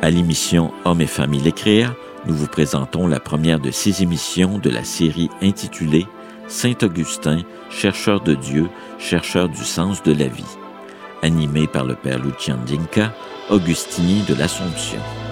À l'émission Hommes et femmes y l'écrire, nous vous présentons la première de 6 émissions de la série intitulée Saint-Augustin, chercheur de Dieu, chercheur du sens de la vie, animée par le père Lucien Dinka, Augustini de l'Assomption.